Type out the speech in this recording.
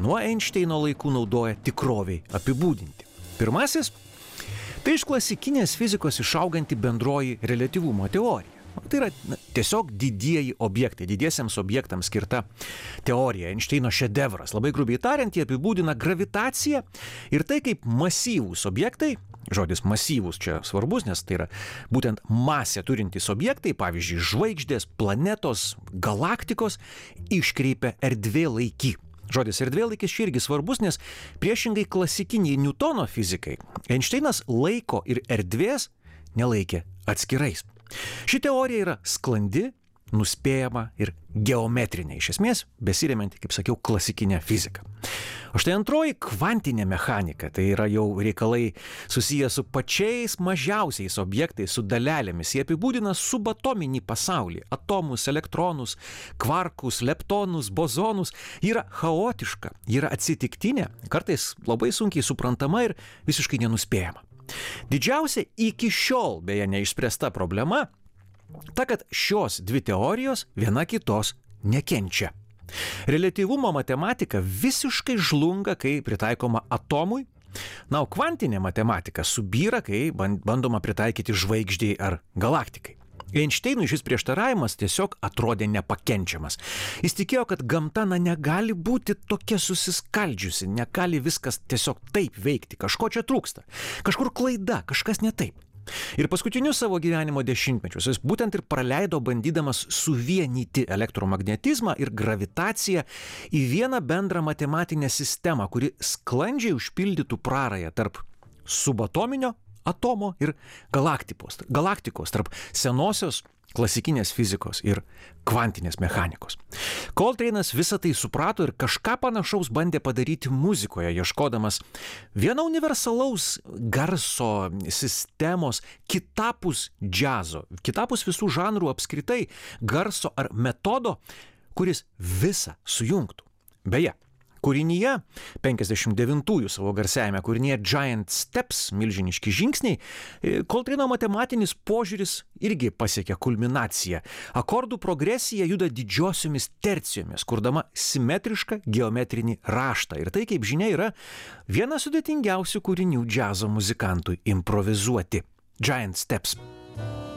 nuo Einšteino laikų naudoja tikroviai apibūdinti. Pirmasis – tai iš klasikinės fizikos išauganti bendroji reliatyvumo teorija. Tai yra tiesiog didieji objektai, didiesiems objektams skirta teorija, Einšteino šedevras. Labai grubiai tariant, jie apibūdina gravitaciją ir tai, kaip masyvūs objektai, žodis masyvūs čia svarbus, nes tai yra būtent masę turintys objektai, pavyzdžiui, žvaigždės, planetos, galaktikos, iškreipia erdvėlaikį. Žodis erdvėlaikis čia irgi svarbus, nes priešingai klasikiniai Niutono fizikai, Einšteinas laiko ir erdvės nelaikė atskirais. Ši teorija yra sklandi, nuspėjama ir geometrinė, iš esmės besiremianti, kaip sakiau, klasikinę fiziką. O štai antroji kvantinė mechanika, tai yra jau reikalai susiję su pačiais mažiausiais objektais, su dalelėmis. Jie apibūdina subatominį pasaulį, atomus, elektronus, kvarkus, leptonus, bozonus. Ji yra chaotiška, ji yra atsitiktinė, kartais labai sunkiai suprantama ir visiškai nenuspėjama. Didžiausia iki šiol beje neišspręsta problema ta, kad šios dvi teorijos viena kitos nekenčia. Reliatyvumo matematika visiškai žlunga, kai pritaikoma atomui, o kvantinė matematika subyra, kai bandoma pritaikyti žvaigždei ar galaktikai. Einšteinui šis prieštaravimas tiesiog atrodė nepakenčiamas. Jis tikėjo, kad gamta negali būti tokia susiskaldžiusi, negali viskas tiesiog taip veikti, kažko čia trūksta, kažkur klaida, kažkas ne taip. Ir paskutinius savo gyvenimo dešimtmečius jis būtent ir praleido bandydamas suvienyti elektromagnetizmą ir gravitaciją į vieną bendrą matematinę sistemą, kuri sklandžiai užpildytų prarają tarp subatominio atomo ir galaktikos, tarp senosios klasikinės fizikos ir kvantinės mechanikos. Coltrane'as visą tai suprato ir kažką panašaus bandė padaryti muzikoje, ieškodamas vieno universalaus garso sistemos kitapus džiazo, kitapus visų žanrų apskritai garso ar metodo, kuris visą sujungtų. Beje, kūrinyje, 59-ųjų savo garsiajame kūrinyje Giant Steps, milžiniški žingsniai, Coltrane'o matematinis požiūris irgi pasiekė kulminaciją. Akordų progresija juda didžiosiomis tercijomis, kurdama simetrišką geometrinį raštą. Ir tai, kaip žinia, yra vienas sudėtingiausių kūrinių džiazo muzikantui improvizuoti. Giant Steps.